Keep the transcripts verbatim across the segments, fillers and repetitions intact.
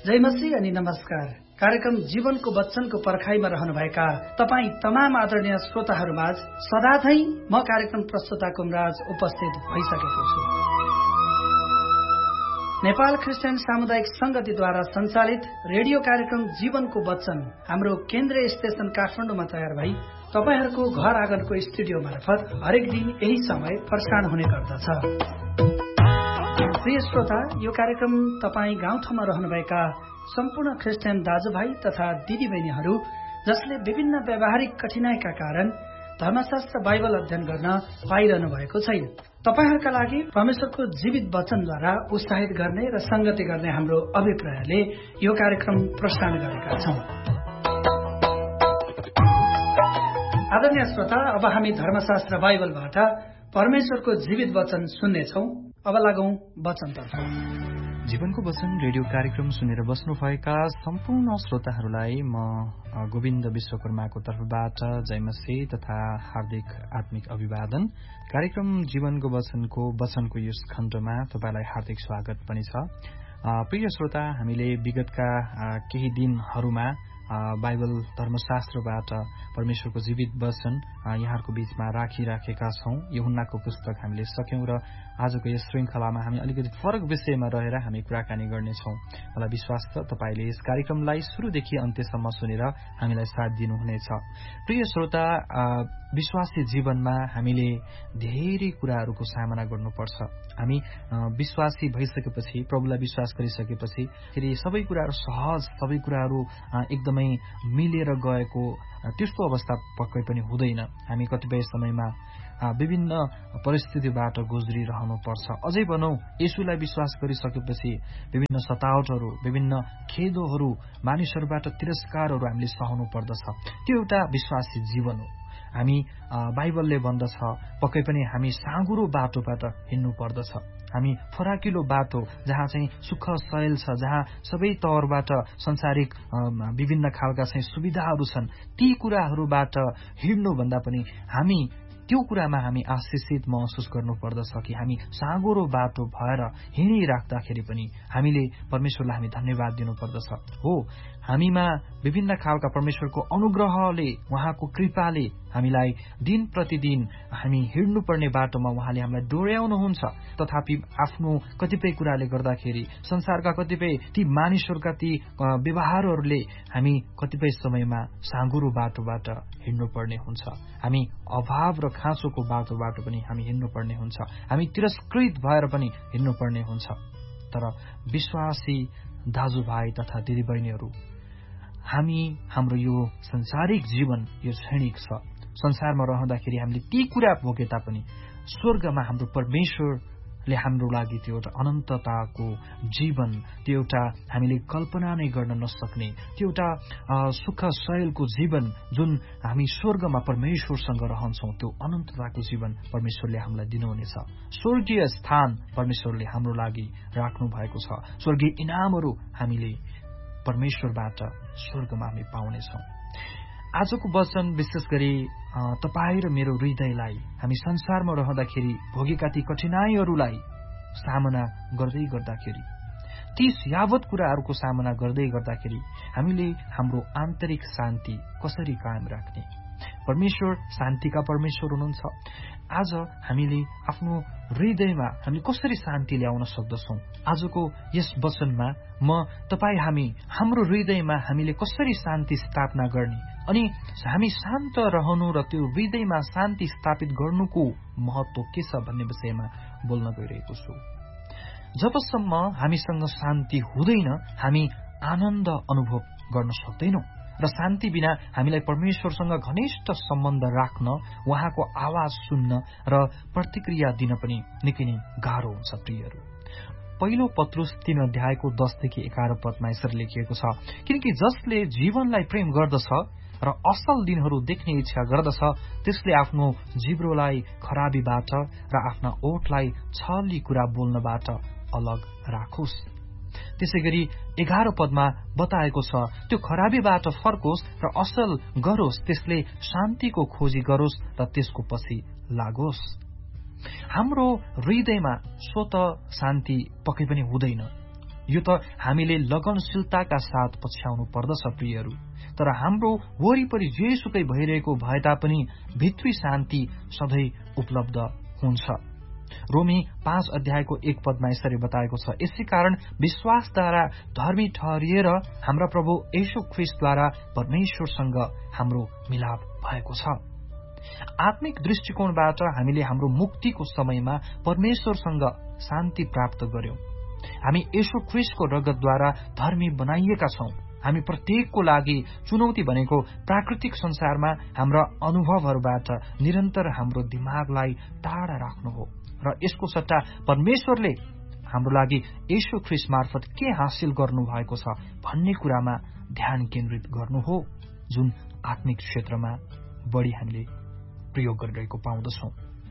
जय मसीह अनि नमस्कार। कार्यक्रम जीवनको वचनको पर्खाइमा रहनुभएका तपाईँ तमाम आदरणीय श्रोताहरूमाझ सदाझै म कार्यक्रम प्रस्तुता कुमराज उपस्थित भइसकेको छु। नेपाल क्रिस्चियन सामुदायिक संगतिद्वारा सञ्चालित रेडियो कार्यक्रम जीवनको वचन हाम्रो केन्द्रीय स्टेशन काठमाडौँमा तयार भई तपाईहरूको घर आँगनको स्टुडियो मार्फत हरेक दिन यही समय प्रसारण हुने गर्दछ। प्रिय श्रोता, यो कार्यक्रम तपाईँ गाउँठाउँमा रहनुभएका सम्पूर्ण क्रिस्चियन दाजुभाइ तथा दिदीबहिनीहरू जसले विभिन्न व्यावहारिक कठिनाइका कारण धर्मशास्त्र बाइबल अध्ययन गर्न पाइरहनु भएको छैन, तपाईहरूका लागि परमेश्वरको जीवित वचनद्वारा उत्साहित गर्ने र संगति गर्ने हाम्रो अभिप्रायले यो कार्यक्रम प्रसारण गरेका छौं। आदरणीय श्रोता, अब हामी धर्मशास्त्र बाइबलबाट परमेश्वरको जीवित वचन सुन्नेछौं। अब लागौं वचनतर्फ। जीवनको वचन रेडियो कार्यक्रम सुनेर बस्नुभएका सम्पूर्ण श्रोताहरूलाई म गोविन्द विश्वकर्माको तर्फबाट जयमसी तथा हार्दिक आत्मिक अभिवादन। कार्यक्रम जीवनको वचनको वचनको यस खण्डमा तपाईलाई हार्दिक स्वागत पनि छ। प्रिय श्रोता, हामीले विगतका केही दिनहरूमा बाइबल धर्मशास्त्रबाट परमेश्वरको जीवित वचन यहाँहरूको बीचमा राखिराखेका छौं। यूहन्नाको पुस्तक हामीले सक्यौं र आजको यस श्रृंखलामा हामी अलिकति फरक विषयमा रहेर हामी कुराकानी गर्नेछौं। मलाई विश्वास छ तपाईले यस कार्यक्रमलाई सुरुदेखि अन्त्यसम्म सुनेर हामीलाई साथ दिनुहुनेछ। प्रिय श्रोता, विश्वासी जीवनमा हामीले धेरै कुराहरूको सामना गर्नुपर्छ। हामी विश्वासी भइसकेपछि, प्रभुलाई विश्वास गरिसकेपछि फेरि सबै कुराहरू सहज, सबै कुराहरू एकदमै मिलेर गएको त्यस्तो अवस्था पक्कै पनि हुँदैन। हामी कतिपय समयमा विभिन्न परिस्थितिबाट गुज्रिरहनु पर्छ। अझै भनौं, येशूलाई विश्वास गरिसकेपछि विभिन्न सतावटहरू, विभिन्न खेदोहरू, मानिसहरूबाट तिरस्कारहरू हामीले सहनु पर्दछ। त्यो एउटा विश्वासी जीवन हो। हामी बाइबलले भन्दछ पक्कै पनि हामी साँगुरो बाटोबाट हिँड्नु पर्दछ। हामी फराकिलो बाटो जहाँ चाहिँ सुख शैल छ, जहाँ सबै तौरबाट संसारिक विभिन्न खालका चाहिँ सुविधाहरू छन्, ती कुराहरूबाट हिँड्नु भन्दा पनि हामी त्यो कुरामा हामी आशिषित महसुस गर्नु पर्दछ कि हामी साँगुरो बाटो भएर हिँडिराख्दाखेरि पनि हामीले परमेश्वरलाई हामी धन्यवाद दिनु पर्दछ। हो, हामीमा विभिन्न खालका परमेश्वरको अनुग्रहले, उहाँको कृपाले हामीलाई दिन प्रतिदिन हामी हिँड्नुपर्ने बाटोमा उहाँले हामीलाई डोर्याउनुहुन्छ। तथापि आफ्नो कतिपय कुराले गर्दाखेरि, संसारका कतिपय ती मानिसहरूका ती व्यवहारहरूले हामी कतिपय समयमा साँगुरो बाटोबाट हिँड्नुपर्ने हुन्छ। हामी अभाव र खाँचोको बाटोबाट पनि हामी हिँड्नुपर्ने हुन्छ। हामी तिरस्कृत भएर पनि हिँड्नुपर्ने हुन्छ। तर विश्वासी दाजुभाइ तथा दिदीबहिनीहरू, हामी हाम्रो यो संसारिक जीवन यो क्षणिक छ। संसारमा रहँदाखेरि हामीले ती कुरा भोगे तापनि स्वर्गमा हाम्रो परमेश्वरले हाम्रो लागि त्यो एउटा अनन्तताको जीवन, त्यो एउटा हामीले कल्पना नै गर्न नसक्ने त्यो एउटा सुख शैलको जीवन जुन हामी स्वर्गमा परमेश्वरसँग रहन्छौं, त्यो अनन्तताको जीवन परमेश्वरले हामीलाई दिनुहुनेछ। स्वर्गीय स्थान परमेश्वरले हाम्रो लागि राख्नु भएको छ। स्वर्गीय इनामहरू हामीले परमेश्वरबाट स्वर्गमा हामी पाउनेछौं। आजको वचन विशेष गरी तपाईँ र मेरो हृदयलाई हामी संसारमा रहँदाखेरि भोगेका ती कठिनाइहरूलाई सामना गर्दै गर्दाखेरि, ती यावत कुराहरूको सामना गर्दै गर्दाखेरि हामीले हाम्रो आन्तरिक शान्ति कसरी कायम राख्ने? परमेश्वर शान्तिका परमेश्वर हुनुहुन्छ। आज हामीले आफ्नो हृदयमा हामीले कसरी शान्ति ल्याउन सक्दछौं? आजको यस वचनमा म तपाईँ हामी हाम्रो हृदयमा हामीले कसरी शान्ति स्थापना गर्ने अनि हामी शान्त रहनु र त्यो हृदयमा शान्ति स्थापित गर्नुको महत्व के छ भन्ने विषयमा बोल्न गइरहेको छु। जबसम्म हामीसँग शान्ति हुँदैन, हामी आनन्द अनुभव गर्न सक्दैनौं र शान्ति बिना हामीलाई परमेश्वरसँग घनिष्ठ सम्बन्ध राख्न, उहाँको आवाज सुन्न र प्रतिक्रिया दिन पनि निकै नै गाह्रो हुन्छ। प्रियहरू, पहिलो पत्रुस तीन अध्यायको दसदेखि एघार पदमा यसरी लेखिएको छ, किनकि जसले जीवनलाई प्रेम गर्दछ र असल दिनहरू देख्ने इच्छा गर्दछ, त्यसले आफ्नो जिब्रोलाई खराबीबाट र आफ्ना ओठलाई छली कुरा बोल्नबाट अलग राखोस्। त्यसै गरी एघार पदमा बताएको छ, त्यो खराबीबाट फर्कोस् र असल गरोस्, त्यसले शान्तिको खोजी गरोस् र त्यसको पछि लागोस्। हाम्रो हृदयमा स्वत शान्ति पक्कै पनि हुँदैन। यो त हामीले लगनशीलताका साथ पछ्याउनु पर्दछ प्रियहरू। तर हाम्रो वरिपरि जेसुकै भइरहेको भए तापनि भित्री शान्ति सधैँ उपलब्ध हुन्छ। रोमी पाँच अध्यायको एक पदमा यसरी बताएको छ, यसै कारण विश्वासद्वारा धर्मी ठहरिएर हाम्रा प्रभु येशू ख्रीष्टद्वारा परमेश्वरसँग हाम्रो मिलाप भएको छ। आत्मिक दृष्टिकोणबाट हामीले हाम्रो मुक्तिको समयमा परमेश्वरसँग शान्ति प्राप्त गर्यौं। हामी येशू ख्रीष्टको रगतद्वारा धर्मी बनाइएका छौं। हामी प्रत्येकको लागि चुनौती भनेको प्राकृतिक संसारमा हाम्रा अनुभवहरूबाट निरन्तर हाम्रो दिमागलाई टाढा राख्नु हो र यसको सट्टा परमेश्वरले हाम्रो लागि येशू ख्रीष्ट मार्फत के हासिल गर्नु भएको छ भन्ने कुरामा ध्यान केन्द्रित गर्नु हो, जुन आत्मिक क्षेत्रमा बढी हामीले प्रयोग गरिरहेको पाउँदछौं।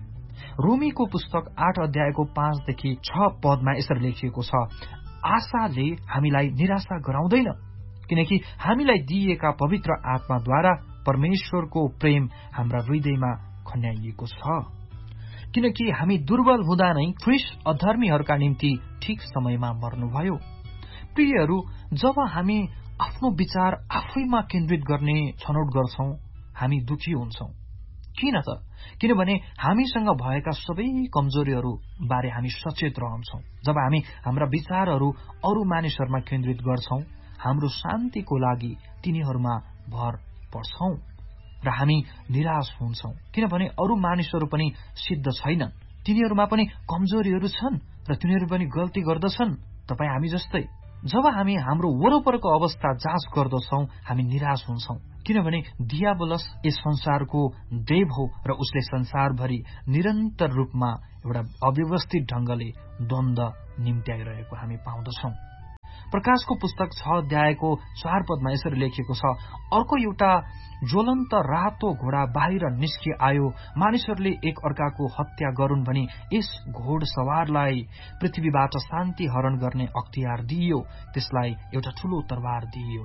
रोमीको पुस्तक आठ अध्यायको पाँचदेखि छ पदमा यसरी लेखिएको छ, आशाले हामीलाई निराशा गराउँदैन, किनकि हामीलाई दिइएका पवित्र आत्माद्वारा परमेश्वरको प्रेम हाम्रा हृदयमा खन्याइएको छ। किनकि हामी दुर्बल हुँदा नै ख्रीष्ट अधर्मीहरूका निम्ति ठिक समयमा मर्नुभयो। प्रियहरू, जब हामी आफ्नो विचार आफैमा केन्द्रित गर्ने छनौट गर्छौं, हामी दुखी हुन्छौं। किन त? किनभने हामीसँग भएका सबै कमजोरीहरू बारे हामी सचेत रहन्छौं। जब हामी हाम्रा विचारहरू अरू मानिसहरूमा केन्द्रित गर्छौं, हाम्रो शान्तिको लागि तिनीहरूमा भर पर्छौं र हामी निराश हुन्छौं, किनभने अरू मानिसहरू पनि सिद्ध छैनन्। तिनीहरूमा पनि कमजोरीहरू छन् र तिनीहरू पनि गल्ती गर्दछन्, तपाई हामी जस्तै। जब हामी हाम्रो वरपरको अवस्था जाँच गर्दछौं, हामी निराश हुन्छौं, किनभने दियाबलस यस संसारको देव हो र उसले संसारभरि निरन्तर रूपमा एउटा अव्यवस्थित ढंगले द्वन्द्व निम्त्याइरहेको हामी पाउँदछौं। प्रकाशको पुस्तक छ अध्यायको चार पदमा यसरी लेखिएको छ, अर्को एउटा ज्वलन्त रातो घोडा बाहिर निस्कि आयो, मानिसहरूले एक अर्काको हत्या गरून् भनी यस घोडसवारलाई पृथ्वीबाट शान्ति हरण गर्ने अख्तियार दिइयो, त्यसलाई एउटा ठूलो तरवार दिइयो।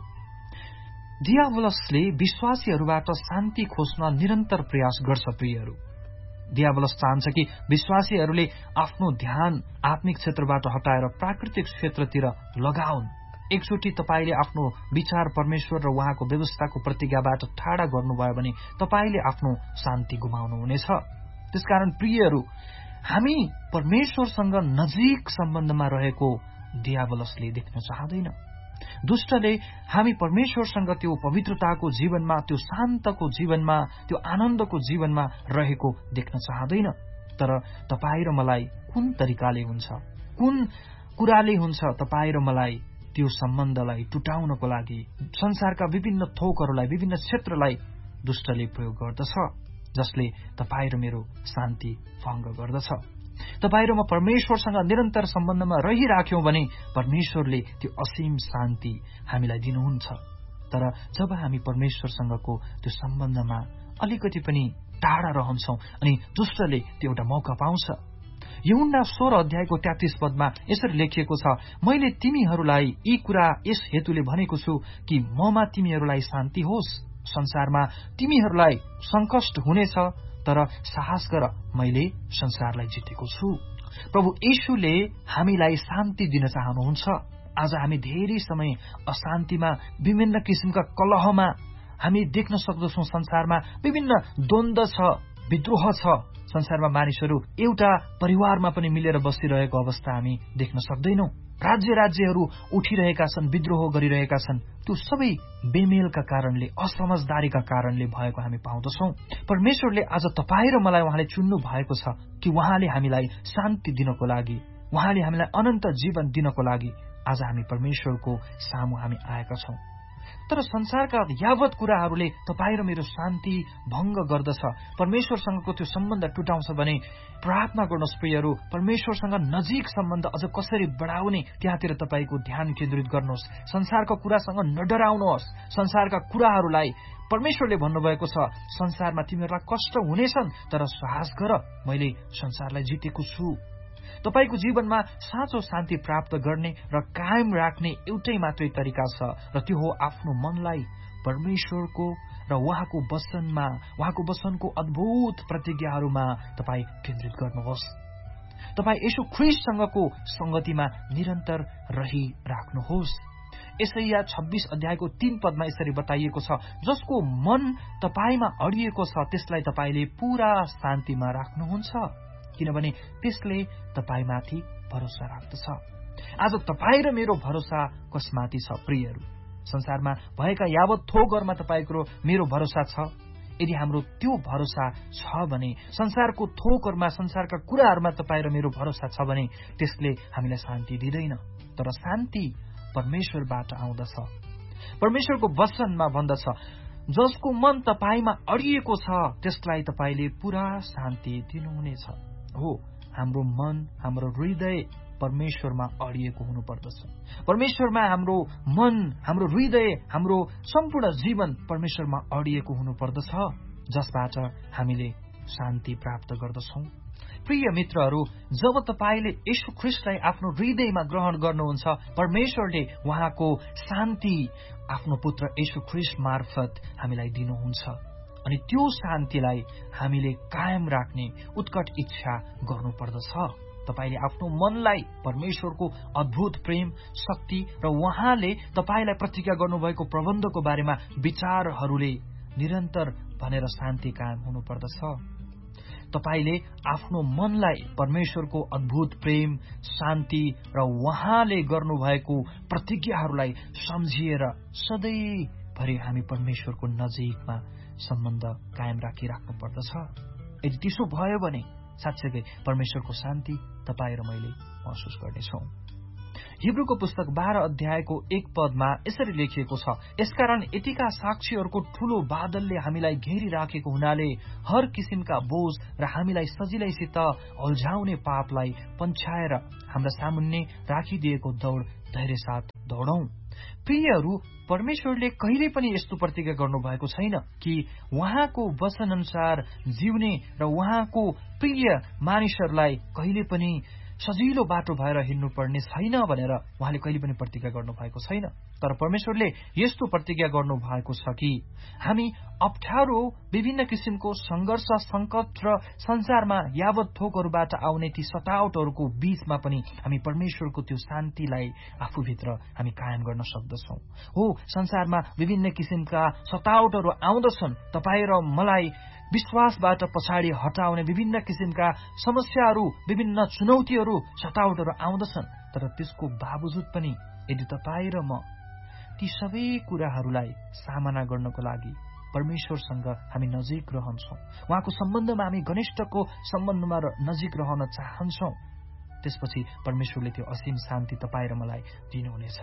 दियाबलसले विश्वासीहरूबाट शान्ति खोज्न निरन्तर प्रयास गर्छ। प्रियहरू, दियाबलस चाहन्छ कि विश्वासीहरूले आफ्नो ध्यान आत्मिक क्षेत्रबाट हटाएर प्राकृतिक क्षेत्रतिर लगाउन्। एकचोटि तपाईले आफ्नो विचार परमेश्वर र उहाँको व्यवस्थाको प्रतिज्ञाबाट टाढा गर्नुभयो भने तपाईले आफ्नो शान्ति गुमाउनुहुनेछ। त्यसकारण प्रियहरू, हामी परमेश्वरसँग नजिक सम्बन्धमा रहेको दियाबलसले देख्न चाहदैन। दुष्टले हामी परमेश्वरसँग त्यो पवित्रताको जीवनमा, त्यो शान्तको जीवनमा, त्यो आनन्दको जीवनमा रहेको देख्न चाहदैन। तर तपाई र मलाई कुन तरिकाले हुन्छ, कुन कुराले हुन्छ तपाई र मलाई त्यो सम्बन्धलाई टुटाउनको लागि संसारका विभिन्न थोकहरूलाई, विभिन्न क्षेत्रलाई दुष्टले प्रयोग गर्दछ, जसले तपाई र मेरो शान्ति भंग गर्दछ। तपाई र म परमेश्वरसँग निरन्तर सम्बन्धमा रहिराख्यौं भने परमेश्वरले त्यो असीम शान्ति हामीलाई दिनुहुन्छ। तर जब हामी परमेश्वरसँगको त्यो सम्बन्धमा अलिकति पनि टाढा रहन्छौं अनि दुष्टले त्यो एउटा मौका पाउँछ। यूहन्ना सोह्र अध्यायको तेत्तीस पदमा यसरी लेखिएको छ, मैले तिमीहरूलाई यी कुरा यस हेतुले भनेको छु कि ममा तिमीहरूलाई शान्ति होस्। संसारमा तिमीहरूलाई संकष्ट हुनेछ, तर साहस गर, मैले संसारलाई जितेको छु। प्रभु येशूले हामीलाई शान्ति दिन चाहनुहुन्छ। आज हामी धेरै समय अशान्तिमा, विभिन्न किसिमका कलहमा हामी देख्न सक्दछौं। संसारमा विभिन्न द्वन्द्व छ, विद्रोह छ। संसारमा मानिसहरू एउटा परिवारमा पनि मिलेर बसिरहेको अवस्था हामी देख्न सक्दैनौं। राज्य राज्यहरू उठिरहेका छन्, विद्रोह गरिरहेका छन्। त्यो सबै बेमेलका कारणले, असमझदारीका कारणले भएको हामी पाउँदछौं। परमेश्वरले आज तपाईं र मलाई उहाँले चुन्नु भएको छ कि उहाँले हामीलाई शान्ति दिनको लागि, उहाँले हामीलाई अनन्त जीवन दिनको लागि आज हामी परमेश्वरको सामु हामी आएका छौं। तर संसारका यावत कुराहरूले तपाईं र मेरो शान्ति भंग गर्दछ, परमेश्वरसँगको त्यो सम्बन्ध टुटाउँछ भने प्रार्थना गर्नुहोस् प्रियहरू, परमेश्वरसँग नजिक सम्बन्ध अझ कसरी बढाउने त्यहाँतिर तपाईको ध्यान केन्द्रित गर्नुहोस्। संसारको कुरासँग नडराउनुहोस्। संसारका कुराहरूलाई परमेश्वरले भन्नुभएको छ, संसारमा तिमीहरूलाई कष्ट हुनेछन्, तर साहस गर, मैले संसारलाई जितेको छु। तपाईको जीवनमा साँचो शान्ति प्राप्त गर्ने र कायम राख्ने एउटै मात्रै तरिका छ, र त्यो हो आफ्नो मनलाई परमेश्वरको र उहाँको वचनमा, उहाँको वचनको अद्भुत प्रतिज्ञाहरूमा तपाई केन्द्रित गर्नुहोस्। तपाईँ येशू ख्रीष्टसँगको संगतिमा निरन्तर रहिराख्नुहोस्। यशायाह छब्बीस अध्यायको तीन पदमा यसरी बताइएको छ, जसको मन तपाईमा अडिएको छ त्यसलाई तपाईले पूरा शान्तिमा राख्नुहुन्छ, किनभने त्यसले तपाईमाथि भरोसा राख्दछ। आज तपाईँ र मेरो भरोसा कसमाथि छ प्रियहरू? संसारमा भएका यावत थोकहरुमा तपाईको मेरो भरोसा छ। यदि हाम्रो त्यो भरोसा छ भने, संसारको थोकहरुमा, संसारका कुराहरुमा तपाईँ र मेरो भरोसा छ भने त्यसले हामीलाई शान्ति दिँदैन। तर शान्ति परमेश्वरबाट आउँदछ। परमेश्वरको वचनमा भन्दछ, जसको मन तपाईमा अडिएको छ त्यसलाई तपाईले पूरा शान्ति दिनुहुनेछ। हो, हाम्रो मन, हाम्रो हृदय परमेश्वरमा अडिएको हुनुपर्दछ। परमेश्वरमा हाम्रो मन, हाम्रो हृदय, हाम्रो सम्पूर्ण जीवन परमेश्वरमा अडिएको हुनुपर्दछ, जसबाट हामीले शान्ति प्राप्त गर्दछौं। प्रिय मित्रहरू, जब तपाईले येशू ख्रीष्टलाई आफ्नो हृदयमा ग्रहण गर्नुहुन्छ, परमेश्वरले उहाँको शान्ति आफ्नो पुत्र येशू ख्रीष्ट मार्फत हामीलाई दिनुहुन्छ। अनि त्यो शान्तिलाई हामीले कायम राख्ने उत्कट इच्छा गर्नुपर्दछ। तपाईले आफ्नो मनलाई परमेश्वरको अद्भुत प्रेम, शक्ति र उहाँले तपाईलाई प्रतिज्ञा गर्नुभएको प्रबन्धको बारेमा विचारहरूले निरन्तर भनेर शान्ति कायम हुनुपर्दछ। तपाईले आफ्नो मनलाई परमेश्वरको अद्भुत प्रेम, शान्ति र उहाँले गर्नुभएको प्रतिज्ञाहरूलाई सम्झिएर सधैँभरि हामी परमेश्वरको नजिकमा सम्बन्ध कायम राखिराख्नु पर्दछ। यदि त्यसो भयो भने साँच्चै परमेश्वरको शान्ति तपाईँ र मैले महसुस गर्नेछौँ। हिब्रूको पुस्तक बाह्र अध्यायको एक पदमा यसरी लेखिएको छ, यसकारण यतिका साक्षीहरूको ठूलो बादलले हामीलाई घेरी राखेको हुनाले हर किसिमका बोझ र हामीलाई सजिलैसित अल्झाउने पापलाई पन्छाएर हाम्रा सामुन्ने राखिदिएको दौड धैर्य साथ दौडौं। प्रियहरू, परमेश्वरले कहिल्यै पनि यस्तो प्रतिज्ञा गर्नुभएको छैन कि उहाँको वचन अनुसार जिउने र उहाँको प्रिय मानिसहरूलाई कहिले पनि सजिलो बाटो भएर हिँड्नु पर्ने छैन भनेर उहाँले कहिले पनि प्रतिज्ञा गर्नुभएको छैन। तर परमेश्वरले यस्तो प्रतिज्ञा गर्नुभएको छ कि हामी अप्ठ्यारो, विभिन्न किसिमको संघर्ष, संकट र संसारमा यावत थोकहरूबाट आउने ती सतावटहरूको बीचमा पनि हामी परमेश्वरको त्यो शान्तिलाई आफूभित्र हामी कायम गर्न सक्दछौँ। हो, संसारमा विभिन्न किसिमका सतावटहरू आउँदछन्, तपाईँ र मलाई विश्वासबाट पछाडि हटाउने विभिन्न किसिमका समस्याहरू, विभिन्न चुनौतीहरू, सतावटहरू आउँदछन्। तर त्यसको बावजुद पनि यदि तपाईँ र म ती सबै कुराहरूलाई सामना गर्नको लागि परमेश्वरसँग हामी नजिक रहन्छौँ, उहाँको सम्बन्धमा हामी घनिष्ठको सम्बन्धमा नजिक रहन चाहन्छौँ, त्यसपछि परमेश्वरले त्यो असीम शान्ति तपाईँ र मलाई दिनुहुनेछ।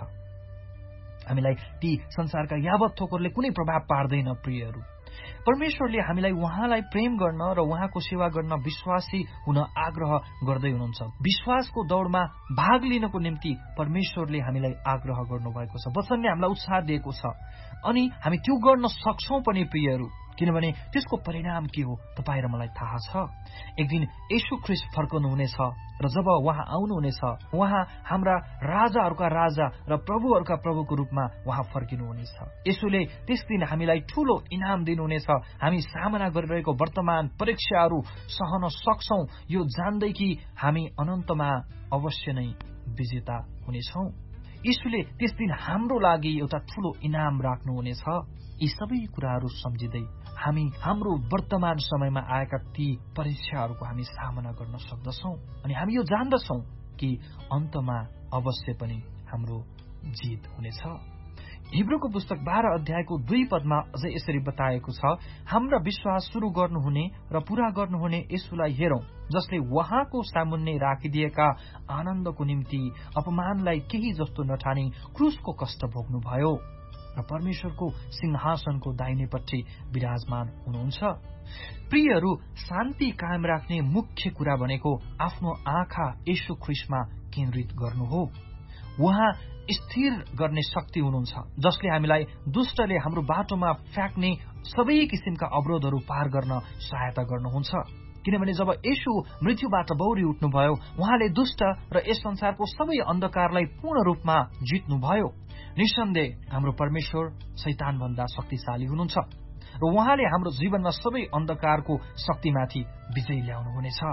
हामीलाई ती संसारका यावत थोकहरूले कुनै प्रभाव पार्दैन। प्रियहरू, परमेश्वरले हामीलाई उहाँलाई प्रेम गर्न र उहाँको सेवा गर्न विश्वासी हुन आग्रह गर्दै हुनुहुन्छ। विश्वासको दौडमा भाग लिनको निम्ति परमेश्वरले हामीलाई आग्रह गर्नुभएको छ। वचनले हामीलाई उत्साह दिएको छ अनि हामी त्यो गर्न सक्छौं पनि प्रियहरू, किनभने त्यसको परिणाम के हो तपाईँ र मलाई थाहा छ। एक दिन येशू ख्रीष्ट फर्कनु हुनेछ र जब उहाँ आउनुहुनेछ, उहाँ हाम्रा राजाहरूका राजा र प्रभुहरूका प्रभुको रूपमा उहाँ फर्किनु हुनेछ। येशूले त्यस दिन हामीलाई ठूलो इनाम दिनुहुनेछ। हामी सामना गरिरहेको वर्तमान परीक्षाहरू सहन सक्छौं यो जान्दै कि हामी अनन्तमा अवश्य नै विजेता हुनेछौं। येशूले त्यस दिन हाम्रो लागि एउटा ठूलो इनाम राख्नुहुनेछ। यी सबै कुराहरू सम्झिँदै हामी हाम्रो वर्तमान समयमा आएका ती परीक्षाहरूको हामी सामना गर्न सक्दछौं अनि हामी यो जान्दछौं कि अन्तमा अवश्य पनि हाम्रो जित हुनेछ। हिब्रूको पुस्तक बाह्र अध्यायको दुई पदमा अझै यसरी बताएको छ, हाम्रा विश्वास सुरु गर्नुहुने र पूरा गर्नुहुने येशूलाई हेरौं, जसले उहाँको सामुन्ने राखिदिएका आनन्दको निम्ति अपमानलाई केही जस्तो नठानी क्रुसको कष्ट भोग्नुभयो र परमेश्वरको सिंहासनको दाहिनेपट्टि विराजमान हुनुहुन्छ। प्रियहरू, शान्ति कायम राख्ने मुख्य कुरा भनेको आफ्नो आँखा येशू ख्रीष्टमा केन्द्रित गर्नु हो। उहाँ स्थिर गर्ने शक्ति हुनुहुन्छ, जसले हामीलाई दुष्टले हाम्रो बाटोमा फ्याँक्ने सबै किसिमका अवरोधहरू पार गर्न सहायता गर्नुहुन्छ। किनभने जब येशू मृत्युबाट बौरी उठ्नुभयो, उहाँले दुष्ट र यस संसारको सबै अन्धकारलाई पूर्ण रूपमा जित्नुभयो। निसन्देह हाम्रो परमेश्वर शैतान भन्दा शक्तिशाली हुनुहुन्छ र उहाँले हाम्रो जीवनमा सबै अन्धकारको शक्तिमाथि विजय ल्याउनु हुनेछ।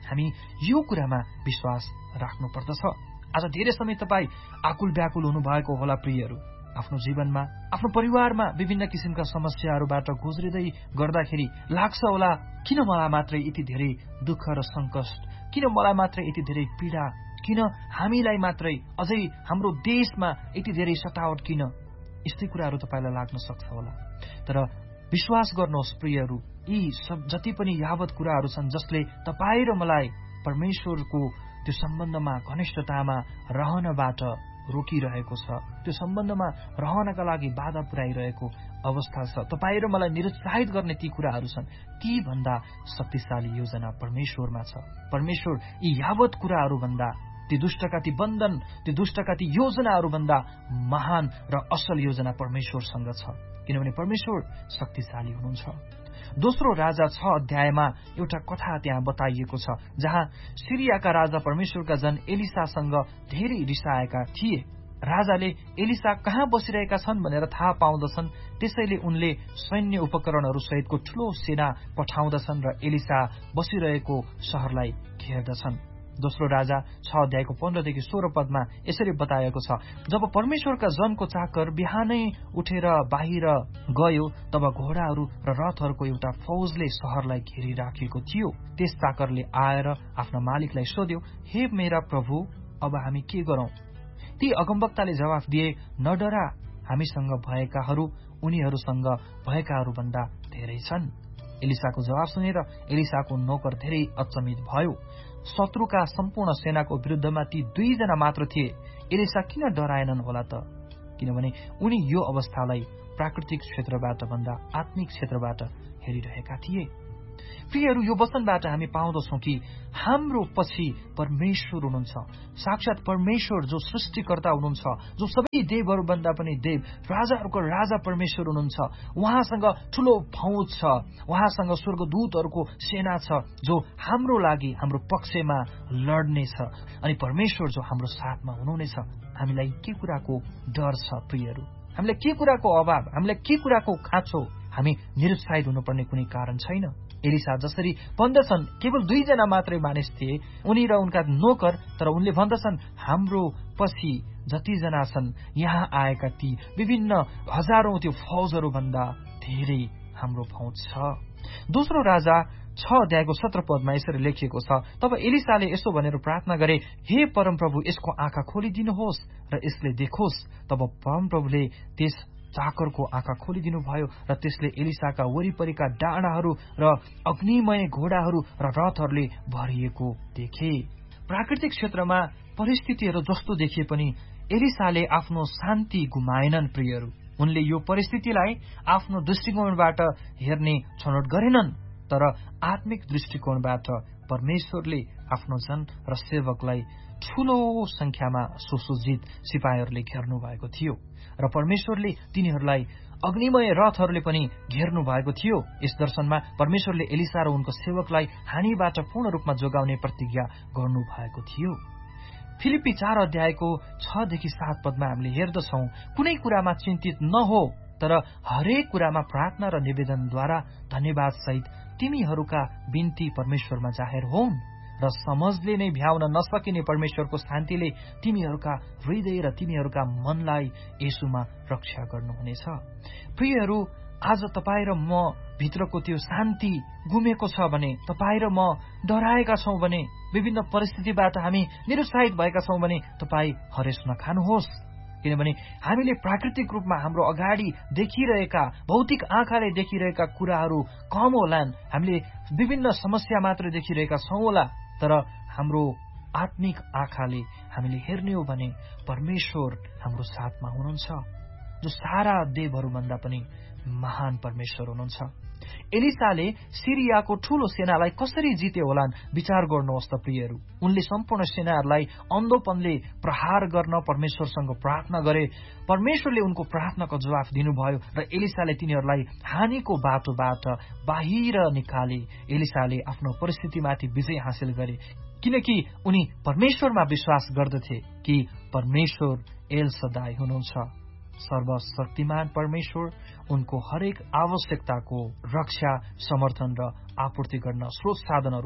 हामी यो कुरामा विश्वास राख्नु पर्दछ। आज धेरै समय तपाईँ आकुल व्याकुल हुनुभएको होला प्रियहरू, आफ्नो जीवनमा आफ्नो परिवारमा विभिन्न किसिमका समस्याहरूबाट गुज्रिँदै गर्दाखेरि लाग्छ होला, किन मलाई मात्रै यति धेरै दुःख र सङ्कट, किन मलाई मात्रै यति धेरै पीडा, किन हामीलाई मात्रै, अझै हाम्रो देशमा यति धेरै सतावट किन, यस्तै कुराहरू तपाईँलाई लाग्न सक्छ होला। तर विश्वास गर्नुहोस् प्रियहरू, यी सब जति पनि यावत कुराहरू छन् जसले तपाईँ र मलाई परमेश्वरको त्यो सम्बन्धमा घनिष्ठतामा रहनबाट रोकिरहेको छ, त्यो सम्बन्धमा रहनका लागि बाधा पुर्याइरहेको अवस्था छ, तपाईँ र मलाई निरुत्साहित गर्ने ती कुराहरू छन्। ती भन्दा शक्तिशाली योजना परमेश्वरमा छ। परमेश्वर यी यावत कुराहरू भन्दा, ती दुष्टका ती बन्धन, ती दुष्टका ती योजनाहरू भन्दा महान र असल योजना परमेश्वरसँग छ, किनभने परमेश्वर शक्तिशाली हुनुहुन्छ। दोस्रो राजा छ अध्यायमा एउटा कथा त्यहाँ बताइएको छ, जहाँ सिरियाका राजा परमेश्वरका जन एलिसासँग धेरै रिसाएका थिए। राजाले एलिसा कहाँ बसिरहेका छन् भनेर थाहा पाउँदछन्, त्यसैले उनले सैन्य उपकरणहरू सहितको ठूलो सेना पठाउँदछन् र एलिसा बसिरहेको शहरलाई घेर्दछन्। दोस्रो राजा छ अध्यायको पन्ध्रदेखि सोह्र पदमा यसरी बताएको छ, जब परमेश्वरका जनको चाकर बिहानै उठेर बाहिर गयो, तब घोडाहरू र रथहरूको एउटा फौजले शहरलाई घेरिराखेको थियो। त्यस चाकरले आएर आफ्ना मालिकलाई सोध्यो, हे मेरा प्रभु, अब हामी के गरौं? ती अगमवक्ताले जवाफ दिए, नडरा, हामीसँग भएकाहरू उनीहरूसँग भएकाहरू भन्दा धेरै छन्। एलिसाको जवाफ सुनेर एलिसाको नोकर धेरै अचम्मित भयो। शत्रुका सम्पूर्ण सेनाको विरुद्धमा ती दुईजना मात्र थिए। एलिसा किन डराएनन् होला त? किनभने उनी यो अवस्थालाई प्राकृतिक क्षेत्रबाट भन्दा आत्मिक क्षेत्रबाट हेरिरहेका थिए। प्रियहरू, यो वचनबाट हामी पाउँदछौं कि हाम्रो पछि परमेश्वर हुनुहुन्छ, साक्षात परमेश्वर जो सृष्टिकर्ता हुनुहुन्छ, जो सबै देवहरूभन्दा पनि देव, राजाहरूको राजा परमेश्वर हुनुहुन्छ। उहाँसँग ठूलो फौज छ, उहाँसँग स्वर्गदूतहरूको सेना छ, जो हाम्रो लागि हाम्रो पक्षमा लड्नेछ। अनि परमेश्वर जो हाम्रो साथमा हुनुहुनेछ। हामीलाई के कुराको डर छ प्रियहरू? हामीलाई के कुराको अभाव, हामीलाई के कुराको खाँचो? हामी निरुत्साहित हुनुपर्ने कुनै कारण छैन। एलिसा जसरी भन्दछन्, केवल दुईजना मात्रै मानिस थिए, उनी र उनका नोकर, तर उनले भन्दछन् हाम्रो पछि जतिजना छन् यहाँ आएका ती विभिन्न हजारौं त्यो फौजहरू भन्दा धेरै हाम्रो फौज छ। दोस्रो राजा छ अध्यायको सत्र पदमा यसरी लेखिएको छ, तब एलिसाले यसो भनेर प्रार्थना गरे, हे परमप्रभु, यसको आँखा खोलिदिनुहोस् र यसले देखोस्। तब परमप्रभुले त्यस चाकरको आँखा खोलिदिनु भयो र त्यसले एलिसाका वरिपरिका डाँडाहरू र अग्निमय घोडाहरू र रथहरूले भरिएको देखे। प्राकृतिक क्षेत्रमा परिस्थितिहरू जस्तो देखिए पनि एलिसाले आफ्नो शान्ति गुमाएनन् प्रियहरू। उनले यो परिस्थितिलाई आफ्नो दृष्टिकोणबाट हेर्ने छनौट गरेनन्, तर आत्मिक दृष्टिकोणबाट परमेश्वरले आफ्नो जन र सेवकलाई ठूलो संख्यामा सुसज्जित सिपाहीहरूले घेर्नु भएको थियो र परमेश्वरले तिनीहरूलाई अग्निमय रथहरूले पनि घेर्नु भएको थियो। यस दर्शनमा परमेश्वरले एलिसा र उनको सेवकलाई हानिबाट पूर्ण रूपमा जोगाउने प्रतिज्ञा गर्नु भएको थियो। फिलिप्पी चार अध्यायको छ देखि सात पदमा हामीले हेर्दछौं, कुनै कुरामा चिन्तित नहो, तर हरेक कुरामा प्रार्थना र निवेदनद्वारा धन्यवाद सहित तिमीहरूका बिन्ती परमेश्वरमा जाहेर होन् र समझले नै भ्याउन नसकिने परमेश्वरको शान्तिले तिमीहरूका हृदय र तिमीहरूका मनलाई येशूमा रक्षा गर्नुहुनेछ। प्रियहरू, आज तपाईँ र म भित्रको त्यो शान्ति गुमेको छ भने, तपाईँ र म डराएका छौं भने, विभिन्न परिस्थितिबाट हामी निरुत्साहित भएका छौं भने तपाईँ हरेस नखानुहोस्। किनभने हामीले प्राकृतिक रूपमा हाम्रो अगाडि देखिरहेका, भौतिक आँखाले देखिरहेका कुराहरू कम होलान्, हामीले विभिन्न समस्या मात्र देखिरहेका छौं होला, तर हाम्रो आत्मिक आँखाले हामीले हेर्ने हो भने परमेश्वर हाम्रो साथमा हुनुहुन्छ, जो सारा देवहरूभन्दा पनि महान परमेश्वर हुनुहुन्छ। एलिसाले सिरियाको ठूलो सेनालाई कसरी जिते होलान् विचार गर्नुहोस् त प्रियहरू। उनले सम्पूर्ण सेनाहरूलाई अन्धोपनले प्रहार गर्न परमेश्वरसँग प्रार्थना गरे। परमेश्वरले उनको प्रार्थनाको जवाफ दिनुभयो र एलिसाले तिनीहरूलाई हानिको बाटोबाट बाहिर निकाले। एलिसाले आफ्नो परिस्थितिमाथि विजय हासिल गरे, किनकि उनी परमेश्वरमा विश्वास गर्दथे कि परमेश्वर एल सदाई हुनुहुन्छ। सर्वशक्तिमान परमेश्वर उनको हरेक आवश्यकताको रक्षा, समर्थन र आपूर्ति गर्न स्रोत साधनहरू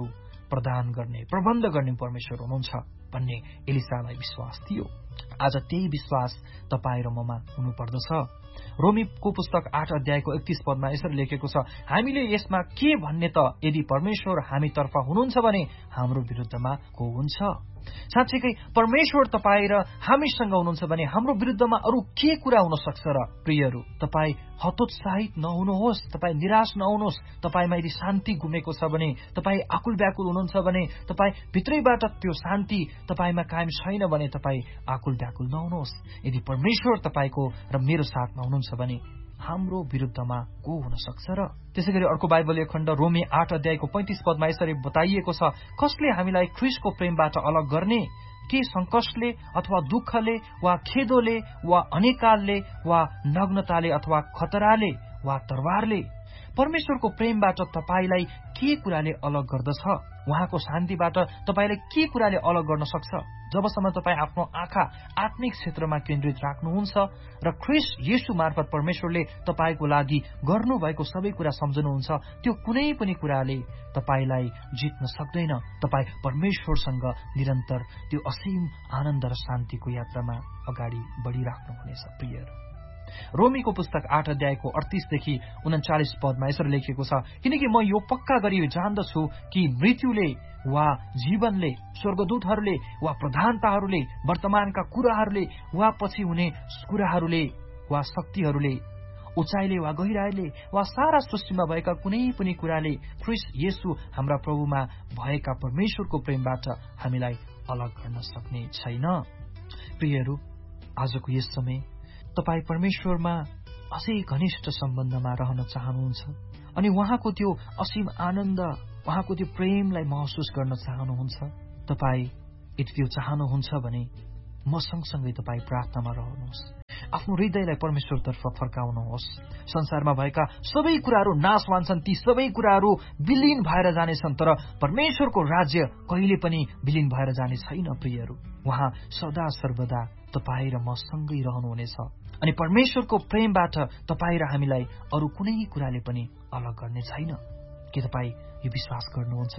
प्रदान गर्ने, प्रबन्ध गर्ने परमेश्वर हुनुहुन्छ भन्ने एलिसालाई विश्वास थियो। आज त्यही विश्वास तपाईँ र ममा हुनुपर्दछ। रोमीको पुस्तक आठ अध्यायको एकतीस पदमा यसरी लेखेको छ, हामीले यसमा के भन्ने त, यदि परमेश्वर हामीतर्फ हुनुहुन्छ भने हाम्रो विरुद्धमा को हुन्छ? साँच्चैकै परमेश्वर तपाईँ र हामीसँग हुनुहुन्छ भने हाम्रो विरुद्धमा अरू के कुरा हुन सक्छ र? प्रियहरू, तपाईँ हतोत्साहित नहुनुहोस्, तपाईँ निराश नहुनुहोस्। तपाईँमा यदि शान्ति घुमेको छ भने, तपाईँ आकुल व्याकुल हुनुहुन्छ भने, तपाईँ भित्रैबाट त्यो शान्ति तपाईँमा कायम छैन भने तपाईँ आकुल व्याकुल नहुनुहोस्। यदि परमेश्वर तपाईँको र मेरो साथमा हुनुहुन्छ भने हाम्रो विरुद्धमा को हुन सक्छ र? त्यसै गरी अर्को बाइबलीय खण्ड रोमी आठ अध्यायको पैंतीस पदमा यसरी बताइएको छ, कसले हामीलाई ख्रीष्टको प्रेमबाट अलग गर्ने? के संकटले अथवा दुःखले वा खेदोले वा अनेकालले वा नग्नताले अथवा खतराले वा तरवारले? परमेश्वरको प्रेमबाट तपाईँलाई के कुराले अलग गर्दछ? उहाँको शान्तिबाट तपाईँलाई के कुराले अलग गर्न सक्छ? जबसम्म तपाईँ आफ्नो आँखा आत्मिक क्षेत्रमा केन्द्रित राख्नुहुन्छ र ख्रीष्ट येशू मार्फत परमेश्वरले तपाईँको लागि गर्नुभएको सबै कुरा सम्झनुहुन्छ, त्यो कुनै पनि कुराले तपाईँलाई जित्न सक्दैन। तपाईँ परमेश्वरसँग निरन्तर त्यो असीम आनन्द र शान्तिको यात्रामा अगाडि बढिराख्नुहुनेछ। प्रियहरू, रोमीको पुस्तक आठ अध्यायको अडतीसदेखि उन्चालिस पदमा यसरी लेखिएको छ, किनकि म यो पक्का गरी जान्दछु कि मृत्युले वा जीवनले, स्वर्गदूतहरूले वा प्रधानताहरूले, वर्तमानका कुराहरूले वा पछि हुने कुराहरूले वा शक्तिहरूले, उचाइले वा गहिराईले वा सारा सृष्टिमा भएका कुनै पनि कुराले ख्रीष्ट येशू हाम्रा प्रभुमा भएका परमेश्वरको प्रेमबाट हामीलाई अलग गर्न सक्ने छैन। प्रियहरू, आजको यस समय तपाईँ परमेश्वरमा अझै घनिष्ठ सम्बन्धमा रहन चाहनुहुन्छ अनि उहाँको त्यो असीम आनन्द, उहाँको त्यो प्रेमलाई महसुस गर्न चाहनुहुन्छ। तपाईँ यदि त्यो चाहनुहुन्छ भने म सँगसँगै तपाईँ प्रार्थनामा रहनुहोस्, आफ्नो हृदयलाई परमेश्वरतर्फ फर्काउनुहोस्। संसारमा भएका सबै कुराहरू नाशवान छन्, ती सबै कुराहरू विलीन भएर जानेछन्, तर परमेश्वरको राज्य कहिले पनि विलीन भएर जाने छैन। प्रियहरू, उहाँ सदा सर्वदा तपाईँ र म सँगै रहनुहुनेछ अनि परमेश्वरको प्रेमबाट तपाईँ र हामीलाई अरू कुनै कुराले पनि अलग गर्ने छैन। के तपाईँ यो विश्वास गर्नुहुन्छ?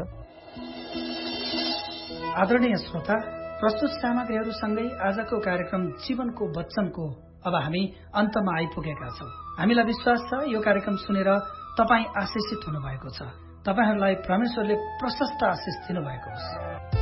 आदरणीय श्रोता, प्रस्तुत सामग्रीहरूसँगै आजको कार्यक्रम जीवनको वचनको अब हामी अन्तमा आइपुगेका छौं। हामीलाई विश्वास छ यो कार्यक्रम सुनेर तपाईँ आशिषित हुनुभएको छ। तपाईहरूलाई परमेश्वरले प्रशस्त आशिष दिनुभएको होस्।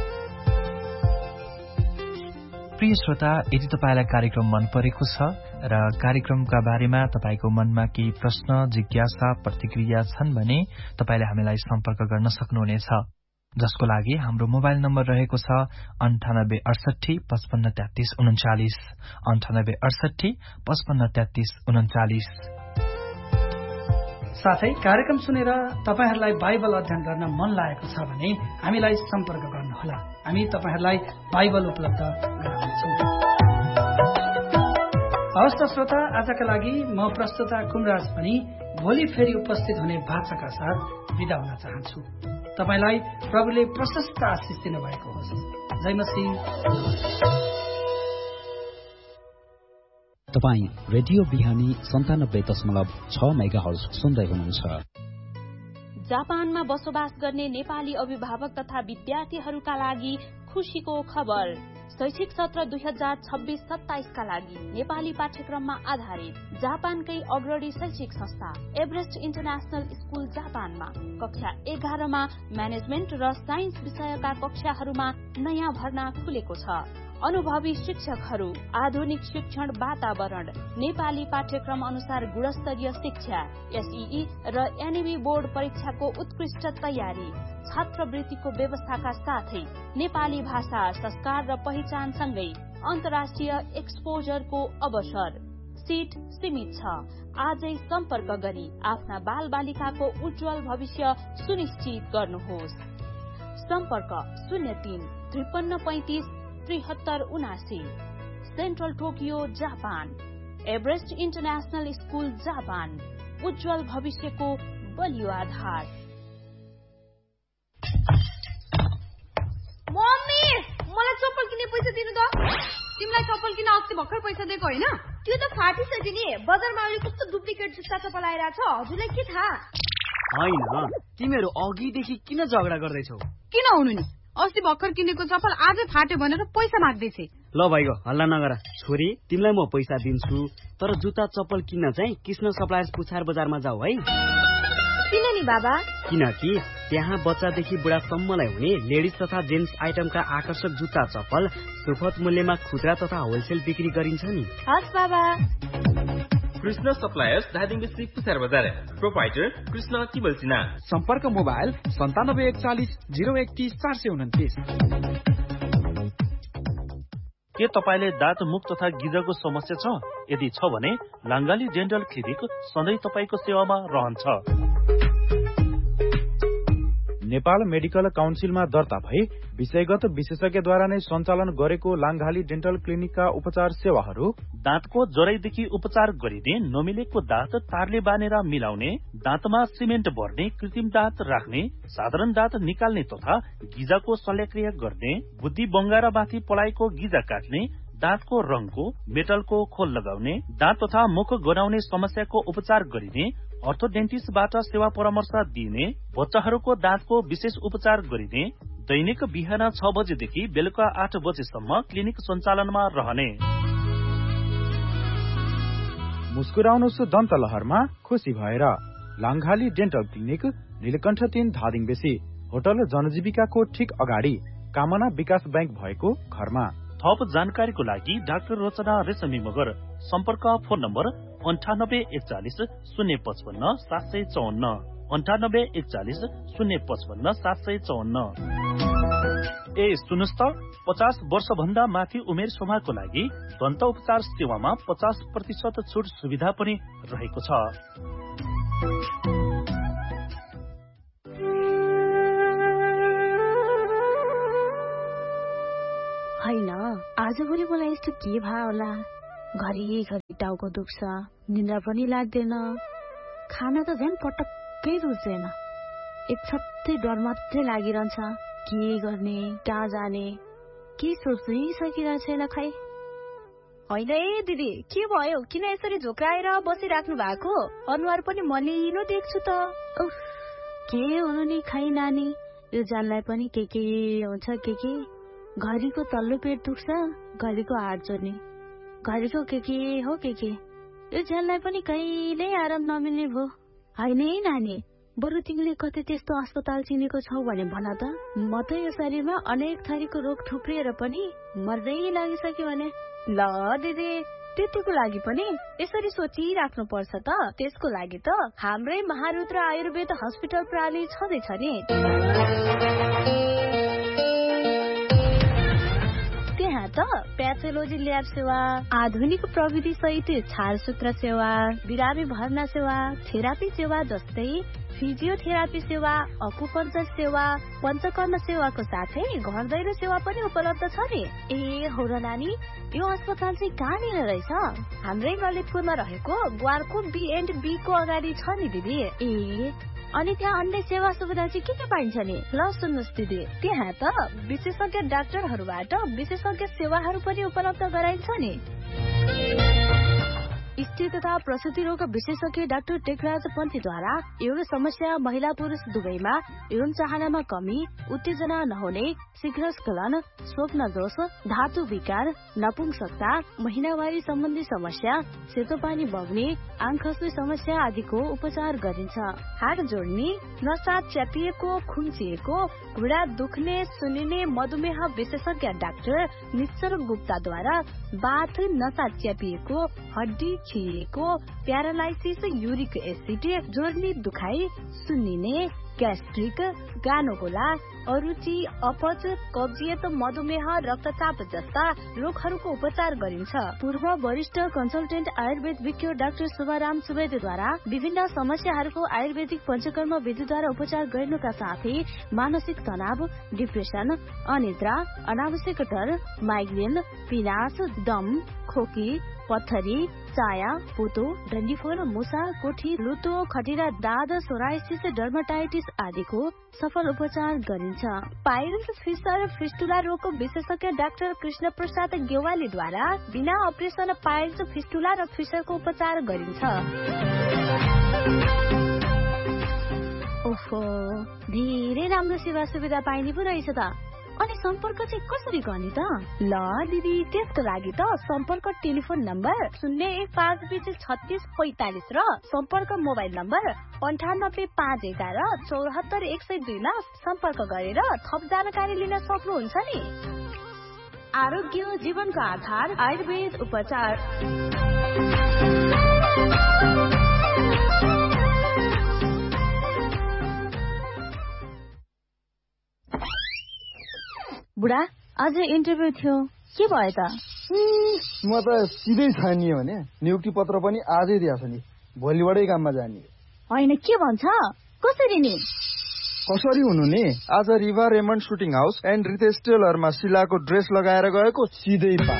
प्रिय श्रोता, यदि तपाईलाई कार्यक्रम मन परेको छ र कार्यक्रमका बारेमा तपाईको मनमा केही प्रश्न, जिज्ञासा, प्रतिक्रिया छन् भने तपाईले हामीलाई सम्पर्क गर्न सक्नुहुनेछ, जसको लागि हाम्रो मोबाइल नम्बर रहेको छ अन्ठानब्बे अडसठी पचपन्न तेत्तीस उन्चालिस अन्ठानब्बे अडसठी पचपन्न तेत्तीस उन्चालिस। साथै कार्यक्रम सुनेर तपाईहरूलाई बाइबल अध्ययन गर्न मन लागेको छ भने हामीलाई सम्पर्क गर्नुहोला। हामी तपाईहरूलाई बाइबल उपलब्ध गराउँछौँ। हवस् त श्रोता, आजका लागि म प्रस्तुता कुमराज पनि भोलि फेरि उपस्थित हुने भाषाका साथ बिदा हुन चाहन्छु। तपाईलाई प्रभुले प्रशस्त आशिष दिनुभएको होस्। जय मसीह। तपाईँ रेडियो बिहानी सन्तानब्बे दशमलव छ मेगा हर्ज सुन्दै हुनुहुन्छ। जापानमा बसोबास गर्ने नेपाली अभिभावक तथा विद्यार्थीहरूका लागि खुशीको खबर। शैक्षिक सत्र दुई हजार छब्बीस सत्ताइसका लागि नेपाली पाठ्यक्रममा आधारित जापानकै अग्रणी शैक्षिक संस्था एभरेस्ट इन्टरनेशनल स्कूल जापानमा कक्षा एघारमा म्यानेजमेन्ट र साइन्स विषयका कक्षाहरूमा नयाँ भर्ना खुलेको छ। अनुभवी शिक्षकहरू, आधुनिक शिक्षण वातावरण, नेपाली पाठ्यक्रम अनुसार गुणस्तरीय शिक्षा, एसईई र एनईबी बोर्ड परीक्षाको उत्कृष्ट तयारी, छात्रवृत्तिको व्यवस्थाका साथै नेपाली भाषा, संस्कार र पहिचानसँगै अन्तर्राष्ट्रिय एक्सपोजरको अवसर। सीट सीमित छ। आजै सम्पर्क गरी आफ्ना बाल बालिकाको उज्जवल भविष्य सुनिश्चित गर्नुहोस्। सम्पर्क शून्य तीन त्रिपन्न पैंतिस त्रिहत्तर उनासी। Central Tokyo Japan. Everest international school Japan, उज्जवल भविष्यको बलियो आधार। मम्मी, मलाई चप्पल किन्ने पैसा दिनु त। तिमीलाई चप्पल किन्न अस्ति भर्खर पैसा दिएको होइन? त्यो त फाटिसक्यो नि। बजारमा अहिले कस्तो डुप्लिकेट जुत्ता चप्पल आइरहेको छ, हजुरलाई के थाहा? होइन, तिमीहरू अघिदेखि किन झगडा गर्दैछौ? किन हुनु नि, अस्ति भर्खर किनेको चप्पल आजै फाट्यो भनेर पैसा माग्दैछे। ल भाइको हल्ला नगर। छोरी, तिमीलाई म पैसा दिन्छु, तर जुत्ता चप्पल किन्न चाहिँ कृष्ण सप्लायर्स पुछार बजारमा जाऊ है। किन नि बाबा? किनकि त्यहाँ बच्चादेखि बुढासम्मलाई हुने लेडिज तथा जेन्ट्स आइटमका आकर्षक जुत्ता चप्पल सुपथ मूल्यमा खुद्रा तथा होलसेल बिक्री गरिन्छ नि। हस् बाबा। कृष्ण सप्लायर्स धादिङ डिस्ट्रिक्ट पुछार बजार, प्रोपाइटर कृष्ण केवल सिन्हा। सम्पर्क मोबाइल सन्तानब्बे एकचालिस जिरो एकतिस चार सय उन्तिस। के तपाईले दाँत मुख तथा गिजको समस्या छ? यदि छ भने लाङ्गाली डेन्टल क्लिनिक सधैँ तपाईको सेवामा रहन्छ। नेपाल मेडिकल काउन्सिलमा दर्ता भई विषयगत विशेषज्ञद्वारा नै सञ्चालन गरेको लाङ्गाली डेन्टल क्लिनिकका उपचार सेवाहरू दाँतको जराइदेखि उपचार गरिने, नमिलेको दाँत तारले बानेर मिलाउने, दाँतमा सिमेन्ट भर्ने, कृत्रिम दाँत राख्ने, साधारण दाँत निकाल्ने तथा गिजाको शल्यक्रिया गर्ने, बुद्धि बङ्गारा माथि पलाएको गिजा काट्ने, दाँतको रङको मेटलको खोल लगाउने, दाँत तथा मुख गनाउने समस्याको उपचार गरिने, अर्थोडेन्टिस्टबाट सेवा परामर्श दिइने, बच्चाहरूको दाँतको विशेष उपचार गरिने, दैनिक बिहान छ बजेदेखि बेलुका आठ बजेसम्म क्लिनिक सञ्चालनमा रहने। मुस्कुराउनुस् दन्त लहरमा खुसी भएर। लाङ्गाली डेन्टल क्लिनिक, नीलकण्ठ तीन धादिङ बेसी, होटल जनजीविकाको ठिक अगाडि, कामना विकास बैंक भएको घरमा। थप जानकारीको लागि डाक्टर रचना रेशमी मगर। सम्पर्क फोन नम्बर अन्ठानब्बे एकचालिस शून्य पचपन्न सात सय चौन्न अन्ठानब्बे एकचालिस शून्य पचपन्न सात सय चौन्न। ए सुन्नुहोस् त, पचास वर्ष भन्दा माथि उमेर समूहको लागि दन्त उपचार सेवामा पचास प्रतिशत छुट सुविधा पनि रहेको छ। होइन, आजभोलि मलाई यस्तो के भयो होला? घरिघरि टाउको दुख्छ, निन्द्रा पनि लाग्दैन, खाना त झन् पटक्कै रुच्दैन, एक छत्तै डर मात्रै लागिरहन्छ। के गर्ने, कहाँ जाने, के सोच्नै सकिरहेको छैन खै। होइन ए दिदी, के भयो? किन यसरी झोक्राएर बसिराख्नु भएको? अनुहार पनि मलिलो देख्छु त। के हुनु नि खै नानी, यो जानलाई पनि के के हुन्छ, के के घरिको तल्लो पेट दुख्छ, घरिको हात जोड्ने, घरिको के के हो के के, यो जानलाई पनि कहिल्यै आराम नमिल्ने भयो। होइन है नानी, बरु तिमीले कतै त्यस्तो अस्पताल चिनेको छौ भने भन त। म त यो शरीरमा अनेक थरीको रोग थुप्रिएर पनि मर्दै लागिसक्यो भने। ल दिदी, त्यतिको लागि पनि यसरी सोचिराख्नु पर्छ त। त्यसको लागि त हाम्रै महारुद्र आयुर्वेद हस्पिटल प्रणाली छँदैछ नि। त्यहाँ त प्याथोलोजी ल्याब सेवा, आधुनिक प्रविधि सहित छालसूत्र सेवा, बिरामी भर्ना सेवा, थेरापी सेवा जस्तै फिजियोथेरापी सेवा, अकुपञ्चर सेवा, पञ्चकर्म सेवाको साथै घर दैलो सेवा पनि उपलब्ध छ नि। ए हो र नानी, यो अस्पताल चाहिँ कहाँनिर रहेछ? हाम्रै ललितपुरमा रहेको ग्वारको बी एन्ड बी को अगाडि छ नि दिदी। ए अनि त्यहाँ अन्य सेवा सुविधा चाहिँ के के पाइन्छ नि? ल सुन्नुहोस् दिदी, त्यहाँ त विशेषज्ञ डाक्टरहरूबाट विशेषज्ञ सेवाहरू पनि उपलब्ध गराइन्छ नि। स्त्री तथा प्रसुति रोग विशेषज्ञ डाक्टर टेकराज पन्थीद्वारा यौन समस्या महिला पुरुष दुवैमा यौन चाहनामा कमी, उत्तेजना नहुने, शीघ्र स्खलन, स्वप्न दोष, धातु विकार, नपुंसकता, महिनावारी सम्बन्धी समस्या, सेतो पानी बग्ने, आँख खस्ने समस्या आदिको उपचार गरिन्छ। हात जोड्ने, नसा च्यापिएको, खुम्चिएको, घुँडा दुख्ने, सुनिने मधुमेह विशेषज्ञ डाक्टर निश्चल गुप्ताद्वारा बाथ, नसा च्यापिएको, हड्डी खिएको, प्यारालाइसिस, युरिक एसिड, जोर्नी दुखाइ, सुन्निने, ग्यास्ट्रिक, गानोगोला, अरुचि, अपच, कब्जियत, मधुमेह, रक्तचाप जस्ता रोगहरूको उपचार गरिन्छ। पूर्व वरिष्ठ कन्सल्टेन्ट आयुर्वेद विज्ञ डाक्टर शुभाराम सुवेदीद्वारा विभिन्न समस्याहरूको आयुर्वेदिक पञ्चकर्म विधिद्वारा उपचार गर्नुका साथै मानसिक तनाव, डिप्रेसन, अनिद्रा, अनावश्यक डर, माइग्रेन, पिनास, दम, खोकी, पत्थरी, चाया, पोतो, डन्डीफोर, मुसा, कोठी, लुतो, खटिरा, दाद, सोराइसिस, डर्माटाइटिस आदिको सफल उपचार गरिन्छ। पाइल्स, फिसर, फिस्टुला रोगको विशेषज्ञ डाक्टर कृष्ण प्रसाद गेवालीद्वारा बिना अपरेसन पाइल्स, फिस्टुला र फिसरको उपचार गरिन्छ। ओहो, धेरै राम्रो सेवा सुविधा पाइने पो रहेछ त। अनि सम्पर्क चाहिँ कसरी गर्ने त? ल दिदी, त्यसको लागि त सम्पर्क टेलिफोन नम्बर शून्य एक पाँच बिस छत्तिस पैँतालिस र सम्पर्क मोबाइल नम्बर अन्ठानब्बे पाँच एघार चौरात्तर एक सय दुईमा सम्पर्क गरेर थप जानकारी लिन सक्नुहुन्छ नि। आरोग्य जीवनको आधार आयुर्वेद उपचार। बुढा, आज इन्टरभ्यू थियो, के भयो त? म त सिधै छानियो भने नियुक्ति पत्र पनि आजै दिएको छ नि, भोलिबाटै काममा जाने। होइन, के भन्छ? कसरी नि? कसरी हुनु नि, आज Riva Raymond shooting house and Ritesh टेलरमा शिलाको dress लगाएर गएको, सिधै पा।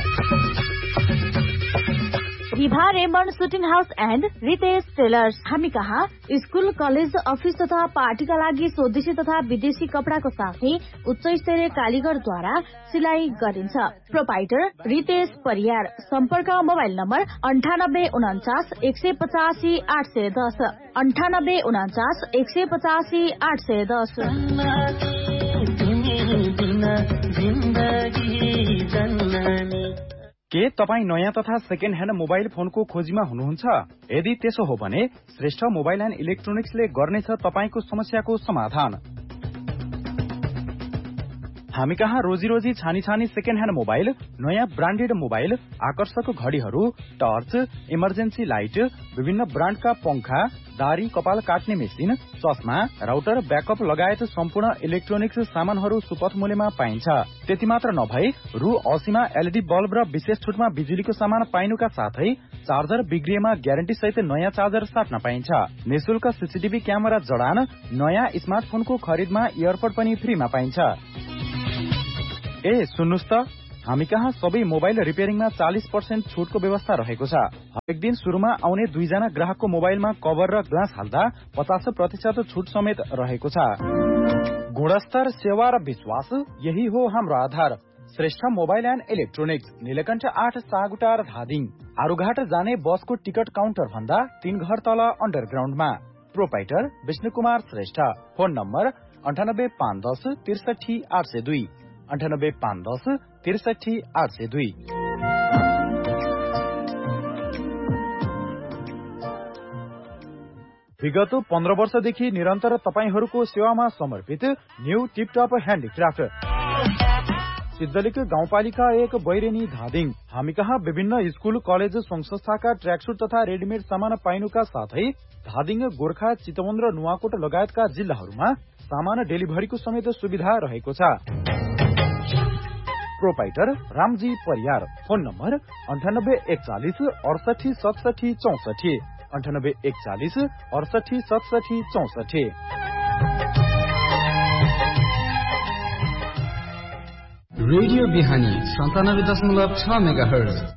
Riva Raymond shooting house and Ritesh tailors. हामी कहाँ स्कुल, कलेज, अफिस तथा पार्टीका लागि स्वदेशी तथा विदेशी कपडाको साथै उच्च स्तरीय कालीगरद्वारा सिलाइ गरिन्छ। प्रोपाइटर रितेश परियार। सम्पर्क मोबाइल नम्बर अन्ठानब्बे उन्चास एक सय पचासी आठ सय दस अन्ठानब्बे उन्चास एक सय पचासी आठ सय दस। के तपाईँ नयाँ तथा सेकेन्ड ह्यान्ड मोबाइल फोनको खोजीमा हुनुहुन्छ? यदि त्यसो हो भने श्रेष्ठ मोबाइल एन्ड इलेक्ट्रोनिक्सले गर्नेछ तपाईँको समस्याको समाधान। हामी कहाँ रोजी रोजी छानी छानी सेकेन्ड ह्यान्ड मोबाइल, नयाँ ब्रान्डेड मोबाइल, आकर्षक घडीहरू, टर्च, इमर्जेन्सी लाइट, विभिन्न ब्रान्डका पंखा, दारी कपाल काट्ने मेसिन, चस्मा, राउटर, ब्याकअप लगायत सम्पूर्ण इलेक्ट्रोनिक्स सामानहरू सुपथ मूल्यमा पाइन्छ। त्यति मात्र नभई रु असीमा एलईडी बल्ब र विशेष छुटमा बिजुलीको सामान पाइनुका साथै चार्जर बिग्रिएमा ग्यारेन्टी सहित नयाँ चार्जर साट्न पाइन्छ। निशुल्क सीसीटीभी क्यामेरा जडान, नयाँ स्मार्टफोनको खरिदमा इयरपड पनि फ्रीमा पाइन्छ। ए सुन्नुस् त, हामी कहाँ सबै मोबाइल रिपेयरिङमा चालीस पर्सेन्ट छुटको व्यवस्था रहेको छ। हरेक दिन सुरुमा आउने दुईजना ग्राहकको मोबाइलमा कभर र ग्लास हाल्दा पचास प्रतिशत छुट समेत रहेको छ। गुणस्तर, सेवा र विश्वास, यही हो हाम्रो आधार। Shrestha mobile and electronics, Neelkanth आठ सागुटार धादिङ। आरुघाट जाने बसको टिकट काउन्टर भन्दा तीन घर तल अन्डरग्राउन्डमा। Proprietor Vishnu Kumar Shrestha. Phone number अन्ठानब्बे पाँच दस त्रिसठी आठ सय दुई अन्ठानब्बे पाँच दस त्रिसठी आठ सय दुई। विगत पन्ध्र वर्षदेखि निरन्तर तपाईहरूको सेवामा समर्पित न्यू टिपटप ह्यान्डिक्राफ्ट, सिद्धलिक गाउँपालिका एक, बैरेनी धादिङ। हामी कहाँ विभिन्न स्कुल, कलेज, संघ संस्थाका ट्र्याकसुट तथा रेडिमेड सामान पाइनुका साथै धादिङ, गोर्खा, चितवन र नुवाकोट लगायतका जिल्लाहरूमा सामान डेलिभरीको समेत सुविधा रहेको छ। Proprietor Ramji Pariyar. Phone number अन्ठानब्बे एकचालिस अडसठी सतसठी चौसठी अन्ठानब्बे एकचालिस अडसठी सतसठी चौसठी। रेडियो बिहानी सन्तानब्बे दशमलव छ मेगा हर्ज